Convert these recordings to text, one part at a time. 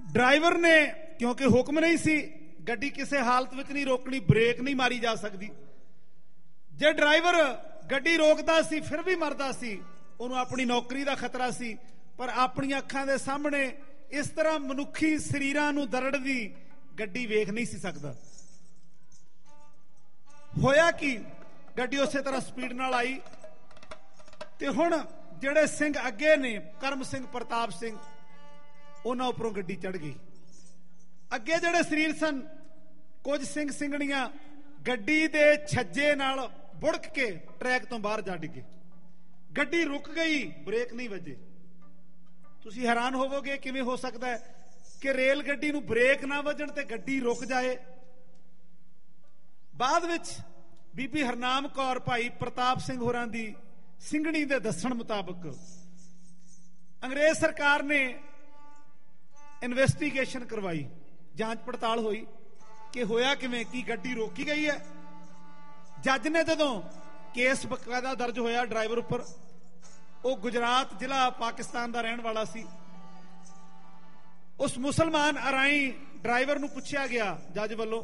Driver ने क्योंकि हुक्म नहीं सी ਗੱਡੀ ਕਿਸੇ ਹਾਲਤ ਵਿੱਚ ਨਹੀਂ ਰੋਕਣੀ, ਬ੍ਰੇਕ ਨਹੀਂ ਮਾਰੀ ਜਾ ਸਕਦੀ। ਜੇ ਡਰਾਈਵਰ ਗੱਡੀ ਰੋਕਦਾ ਸੀ ਫਿਰ ਵੀ ਮਰਦਾ ਸੀ, ਉਹਨੂੰ ਆਪਣੀ ਨੌਕਰੀ ਦਾ ਖਤਰਾ ਸੀ। ਪਰ ਆਪਣੀਆਂ ਅੱਖਾਂ ਦੇ ਸਾਹਮਣੇ ਇਸ ਤਰ੍ਹਾਂ ਮਨੁੱਖੀ ਸਰੀਰਾਂ ਨੂੰ ਦਰੜਦੀ ਗੱਡੀ ਵੇਖ ਨਹੀਂ ਸੀ ਸਕਦਾ। ਹੋਇਆ ਕਿ ਗੱਡੀ ਉਸੇ ਤਰ੍ਹਾਂ ਸਪੀਡ ਨਾਲ ਆਈ ਤੇ ਹੁਣ ਜਿਹੜੇ ਸਿੰਘ ਅੱਗੇ ਨੇ, ਕਰਮ ਸਿੰਘ, ਪ੍ਰਤਾਪ ਸਿੰਘ, ਉਹਨਾਂ ਉੱਪਰੋਂ ਗੱਡੀ ਚੜ ਗਈ। ਅੱਗੇ ਜਿਹੜੇ ਸਰੀਰ ਸਨ, ਕੁਝ ਸਿੰਘ ਸਿੰਘਣੀਆਂ ਗੱਡੀ ਦੇ ਛੱਜੇ ਨਾਲ ਬੁੜਕ ਕੇ ਟਰੈਕ ਤੋਂ ਬਾਹਰ ਜਾ ਡਿੱਗੇ। ਗੱਡੀ ਰੁਕ ਗਈ, ਬ੍ਰੇਕ ਨਹੀਂ ਵੱਜੇ। ਤੁਸੀਂ ਹੈਰਾਨ ਹੋਵੋਗੇ ਕਿਵੇਂ ਹੋ ਸਕਦਾ ਹੈ ਕਿ ਰੇਲ ਗੱਡੀ ਨੂੰ ਬ੍ਰੇਕ ਨਾ ਵੱਜਣ ਤੇ ਗੱਡੀ ਰੁਕ ਜਾਏ। ਬਾਅਦ ਵਿੱਚ ਬੀਬੀ ਹਰਨਾਮ ਕੌਰ, ਭਾਈ ਪ੍ਰਤਾਪ ਸਿੰਘ ਹੋਰਾਂ ਦੀ ਸਿੰਘਣੀ ਦੇ ਦੱਸਣ ਮੁਤਾਬਕ ਅੰਗਰੇਜ਼ ਸਰਕਾਰ ਨੇ ਇਨਵੈਸਟੀਗੇਸ਼ਨ ਕਰਵਾਈ, ਜਾਂਚ ਪੜਤਾਲ ਹੋਈ ਕਿ ਹੋਇਆ ਕਿਵੇਂ, ਕੀ ਗੱਡੀ ਰੋਕੀ ਗਈ ਹੈ। ਜੱਜ ਨੇ ਜਦੋਂ ਕੇਸ ਬਕਾਇਦਾ ਦਰਜ ਹੋਇਆ ਡਰਾਈਵਰ ਉੱਪਰ, ਉਹ ਗੁਜਰਾਤ ਜ਼ਿਲ੍ਹਾ ਪਾਕਿਸਤਾਨ ਦਾ ਰਹਿਣ ਵਾਲਾ ਸੀ। ਉਸ ਮੁਸਲਮਾਨ ਅਰਾਈ ਡਰਾਈਵਰ ਨੂੰ ਪੁੱਛਿਆ ਗਿਆ ਜੱਜ ਵੱਲੋਂ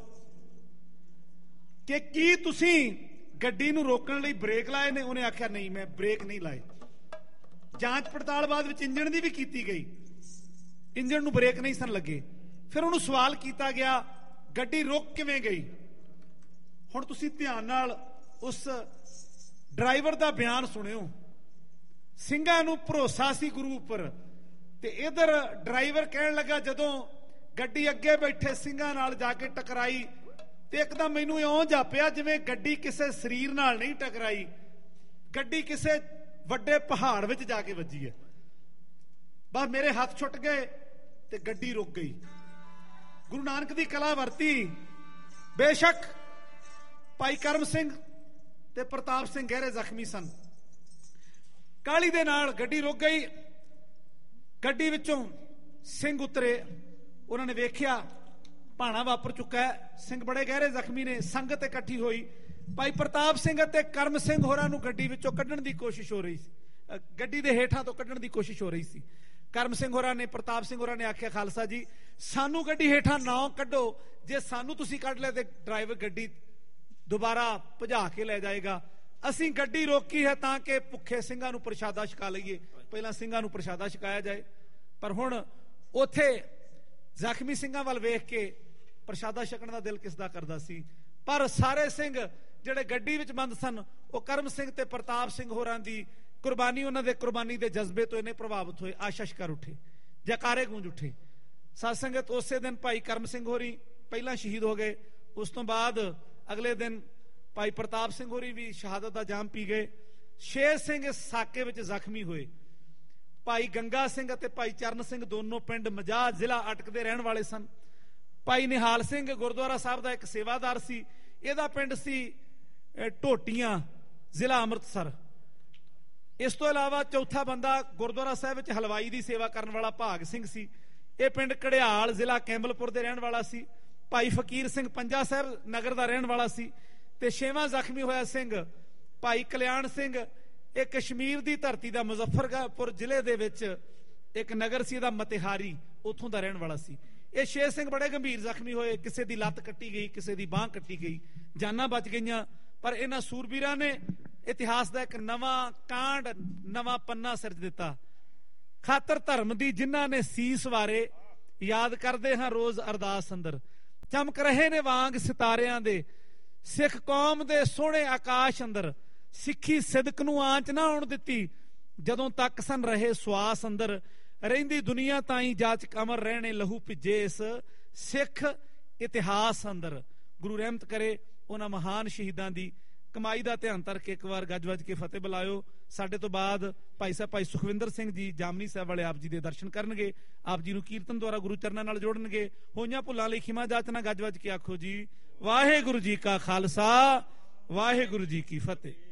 ਕਿ ਕੀ ਤੁਸੀਂ ਗੱਡੀ ਨੂੰ ਰੋਕਣ ਲਈ ਬ੍ਰੇਕ ਲਾਏ ਨੇ? ਉਹਨੇ ਆਖਿਆ ਨਹੀਂ, ਮੈਂ ਬ੍ਰੇਕ ਨਹੀਂ ਲਾਏ। ਜਾਂਚ ਪੜਤਾਲ ਬਾਅਦ ਵਿੱਚ ਇੰਜਣ ਦੀ ਵੀ ਕੀਤੀ ਗਈ, ਇੰਜਣ ਨੂੰ ਬ੍ਰੇਕ ਨਹੀਂ ਸਨ ਲੱਗੇ। ਫਿਰ ਉਹਨੂੰ ਸਵਾਲ ਕੀਤਾ ਗਿਆ ਗੱਡੀ ਰੁਕ ਕਿਵੇਂ ਗਈ? ਹੁਣ ਤੁਸੀਂ ਧਿਆਨ ਨਾਲ ਉਸ ਡਰਾਈਵਰ ਦਾ ਬਿਆਨ ਸੁਣਿਓ। ਸਿੰਘਾਂ ਨੂੰ ਭਰੋਸਾ ਸੀ ਗੁਰੂ ਉੱਪਰ, ਤੇ ਇਧਰ ਡਰਾਈਵਰ ਕਹਿਣ ਲੱਗਾ ਜਦੋਂ ਗੱਡੀ ਅੱਗੇ ਬੈਠੇ ਸਿੰਘਾਂ ਨਾਲ ਜਾ ਕੇ ਟਕਰਾਈ ਤੇ ਇੱਕਦਮ ਮੈਨੂੰ ਇਉਂ ਜਾਪਿਆ ਜਿਵੇਂ ਗੱਡੀ ਕਿਸੇ ਸਰੀਰ ਨਾਲ ਨਹੀਂ ਟਕਰਾਈ, ਗੱਡੀ ਕਿਸੇ ਵੱਡੇ ਪਹਾੜ ਵਿੱਚ ਜਾ ਕੇ ਵੱਜੀ ਹੈ। ਬਸ ਮੇਰੇ ਹੱਥ ਛੁੱਟ ਗਏ ਤੇ ਗੱਡੀ ਰੁਕ ਗਈ। ਗੁਰੂ ਨਾਨਕ ਦੀ ਕਲਾ ਵਰਤੀ। ਬੇਸ਼ੱਕ ਭਾਈ ਕਰਮ ਸਿੰਘ ਤੇ ਪ੍ਰਤਾਪ ਸਿੰਘ ਗਹਿਰੇ ਜ਼ਖਮੀ ਸਨ। ਕਾਹਲੀ ਦੇ ਨਾਲ ਗੱਡੀ ਰੁਕ ਗਈ। ਗੱਡੀ ਵਿੱਚੋਂ ਸਿੰਘ ਉਤਰੇ, ਉਹਨਾਂ ਨੇ ਵੇਖਿਆ ਭਾਣਾ ਵਾਪਰ ਚੁੱਕਾ ਹੈ, ਸਿੰਘ ਬੜੇ ਗਹਿਰੇ ਜ਼ਖਮੀ ਨੇ। ਸੰਗਤ ਇਕੱਠੀ ਹੋਈ, ਭਾਈ ਪ੍ਰਤਾਪ ਸਿੰਘ ਅਤੇ ਕਰਮ ਸਿੰਘ ਹੋਰਾਂ ਨੂੰ ਗੱਡੀ ਵਿੱਚੋਂ ਕੱਢਣ ਦੀ ਕੋਸ਼ਿਸ਼ ਹੋ ਰਹੀ ਸੀ, ਗੱਡੀ ਦੇ ਹੇਠਾਂ ਤੋਂ ਕੱਢਣ ਦੀ ਕੋਸ਼ਿਸ਼ ਹੋ ਰਹੀ ਸੀ। ਕਰਮ ਸਿੰਘ ਹੋਰਾਂ ਨੇ, ਪ੍ਰਤਾਪ ਸਿੰਘ ਹੋਰਾਂ ਨੇ ਆਖਿਆ ਖਾਲਸਾ ਜੀ ਸਾਨੂੰ ਗੱਡੀ ਹੇਠਾਂ ਨਾ ਕੱਢੋ, ਜੇ ਸਾਨੂੰ ਤੁਸੀਂ ਕੱਢ ਲਿਆ ਤੇ ਡਰਾਈਵਰ ਗੱਡੀ ਦੁਬਾਰਾ ਭਜਾ ਕੇ ਲੈ ਜਾਏਗਾ। ਅਸੀਂ ਗੱਡੀ ਰੋਕੀ ਹੈ ਤਾਂ ਕਿ ਭੁੱਖੇ ਸਿੰਘਾਂ ਨੂੰ ਪ੍ਰਸ਼ਾਦਾ ਛਕਾ ਲਈਏ, ਪਹਿਲਾਂ ਸਿੰਘਾਂ ਨੂੰ ਪ੍ਰਸ਼ਾਦਾ ਛਕਾਇਆ ਜਾਏ। ਪਰ ਹੁਣ ਉੱਥੇ ਜ਼ਖਮੀ ਸਿੰਘਾਂ ਵੱਲ ਵੇਖ ਕੇ ਪ੍ਰਸ਼ਾਦਾ ਛਕਣ ਦਾ ਦਿਲ ਕਿਸ ਦਾ ਕਰਦਾ ਸੀ। ਪਰ ਸਾਰੇ ਸਿੰਘ ਜਿਹੜੇ ਗੱਡੀ ਵਿੱਚ ਬੰਦ ਸਨ, ਉਹ ਕਰਮ ਸਿੰਘ ਤੇ ਪ੍ਰਤਾਪ ਸਿੰਘ ਹੋਰਾਂ ਦੀ ਕੁਰਬਾਨੀ, ਉਹਨਾਂ ਦੇ ਕੁਰਬਾਨੀ ਦੇ ਜਜ਼ਬੇ ਤੋਂ ਇੰਨੇ ਪ੍ਰਭਾਵਿਤ ਹੋਏ, ਆਸ਼ਿਸ਼ ਕਰ ਉੱਠੇ, ਜੈਕਾਰੇ ਗੂੰਜ ਉੱਠੇ। ਸਾਧ ਸੰਗਤ ਉਸੇ ਦਿਨ ਭਾਈ ਕਰਮ ਸਿੰਘ ਹੋਰੀ ਪਹਿਲਾਂ ਸ਼ਹੀਦ ਹੋ ਗਏ। ਉਸ ਤੋਂ ਬਾਅਦ ਅਗਲੇ ਦਿਨ ਭਾਈ ਪ੍ਰਤਾਪ ਸਿੰਘ ਹੋਰੀ ਵੀ ਸ਼ਹਾਦਤ ਦਾ ਜਾਮ ਪੀ ਗਏ। 6 ਸਿੰਘ ਇਸ ਸਾਕੇ ਵਿੱਚ ਜ਼ਖਮੀ ਹੋਏ। ਭਾਈ ਗੰਗਾ ਸਿੰਘ ਅਤੇ ਭਾਈ ਚਰਨ ਸਿੰਘ ਦੋਨੋਂ ਪਿੰਡ ਮਜਾਹ ਜ਼ਿਲ੍ਹਾ ਅਟਕ ਦੇ ਰਹਿਣ ਵਾਲੇ ਸਨ। ਭਾਈ ਨਿਹਾਲ ਸਿੰਘ ਗੁਰਦੁਆਰਾ ਸਾਹਿਬ ਦਾ ਇੱਕ ਸੇਵਾਦਾਰ ਸੀ, ਇਹਦਾ ਪਿੰਡ ਸੀ ਢੋਟੀਆਂ ਜ਼ਿਲ੍ਹਾ ਅੰਮ੍ਰਿਤਸਰ। ਇਸ ਤੋਂ ਇਲਾਵਾ ਚੌਥਾ ਬੰਦਾ ਗੁਰਦੁਆਰਾ ਸਾਹਿਬ ਵਿੱਚ ਹਲਵਾਈ ਦੀ ਸੇਵਾ ਕਰਨ ਵਾਲਾ ਭਾਗ ਸਿੰਘ ਸੀ, ਇਹ ਪਿੰਡ ਘੜਿਆਲ ਜ਼ਿਲ੍ਹਾ ਕੈਂਬਲਪੁਰ ਦੇ ਰਹਿਣ ਵਾਲਾ ਸੀ। ਭਾਈ ਫਕੀਰ ਸਿੰਘ ਪੰਜਾ ਸਾਹਿਬ ਨਗਰ ਦਾ ਰਹਿਣ ਵਾਲਾ ਸੀ। ਤੇ 6ਵਾਂ ਜ਼ਖਮੀ ਹੋਇਆ ਸਿੰਘ ਭਾਈ ਕਲਿਆਣ ਸਿੰਘ, ਇਹ ਕਸ਼ਮੀਰ ਦੀ ਧਰਤੀ ਦਾ ਮੁਜ਼ੱਫਰਪੁਰ ਜ਼ਿਲ੍ਹੇ ਦੇ ਵਿੱਚ ਇੱਕ ਨਗਰ ਸੀ, ਇਹਦਾ ਮਤਿਹਾਰੀ, ਉੱਥੋਂ ਦਾ ਰਹਿਣ ਵਾਲਾ ਸੀ। ਇਹ 6 ਸਿੰਘ ਬੜੇ ਗੰਭੀਰ ਜ਼ਖਮੀ ਹੋਏ, ਕਿਸੇ ਦੀ ਲੱਤ ਕੱਟੀ ਗਈ, ਕਿਸੇ ਦੀ ਬਾਂਹ ਕੱਟੀ ਗਈ, ਜਾਨਾਂ ਬਚ ਗਈਆਂ। ਪਰ ਇਹਨਾਂ ਸੂਰਬੀਰਾਂ ਨੇ ਇਤਿਹਾਸ ਦਾ ਇੱਕ ਨਵਾਂ ਕਾਂਡ, ਨਵਾਂ ਪੰਨਾ ਸਿਰਜ ਦਿੱਤਾ। ਖਾਤਰ ਧਰਮ ਦੀ ਜਿਨ੍ਹਾਂ ਨੇ ਸੀਸ ਵਾਰੇ, ਯਾਦ ਕਰਦੇ ਹਾਂ ਰੋਜ਼ ਅਰਦਾਸ ਅੰਦਰ। ਚਮਕ ਰਹੇ ਨੇ ਵਾਂਗ ਸਿਤਾਰਿਆਂ ਦੇ, ਸਿੱਖ ਕੌਮ ਦੇ ਸੋਹਣੇ ਆਕਾਸ਼ ਅੰਦਰ। ਸਿੱਖੀ ਸਿਦਕ ਨੂੰ ਆਂਚ ਨਾ ਆਉਣ ਦਿੱਤੀ, ਜਦੋਂ ਤੱਕ ਸਨ ਰਹੇ ਸਵਾਸ ਅੰਦਰ। ਰਹਿੰਦੀ ਦੁਨੀਆ ਤਾਈਂ ਜਾਚਕ ਅਮਰ ਰਹਿਣੇ, ਲਹੂ ਭਿੱਜੇ ਇਸ ਸਿੱਖ ਇਤਿਹਾਸ ਅੰਦਰ। ਗੁਰੂ ਰਹਿਮਤ ਕਰੇ ਉਹਨਾਂ ਮਹਾਨ ਸ਼ਹੀਦਾਂ ਦੀ ਕਮਾਈ ਦਾ ਧਿਆਨ ਧਰ ਕੇ ਇੱਕ ਵਾਰ ਗੱਜ ਵੱਜ ਕੇ ਫਤਿਹ ਬੁਲਾਇਓ। ਸਾਡੇ ਤੋਂ ਬਾਅਦ ਭਾਈ ਸਾਹਿਬ ਭਾਈ ਸੁਖਵਿੰਦਰ ਸਿੰਘ ਜੀ ਜਾਮਨੀ ਸਾਹਿਬ ਵਾਲੇ ਆਪ ਜੀ ਦੇ ਦਰਸ਼ਨ ਕਰਨਗੇ, ਆਪ ਜੀ ਨੂੰ ਕੀਰਤਨ ਦੁਆਰਾ ਗੁਰੂ ਚਰਨਾਂ ਨਾਲ ਜੋੜਨਗੇ। ਹੋਈਆਂ ਭੁੱਲਾਂ ਲਈ ਖਿਮਾ ਜਾਚਨਾ, ਗੱਜ ਵੱਜ ਕੇ ਆਖੋ ਜੀ ਵਾਹਿਗੁਰੂ ਜੀ ਕਾ ਖਾਲਸਾ, ਵਾਹਿਗੁਰੂ ਜੀ ਕੀ ਫਤਿਹ।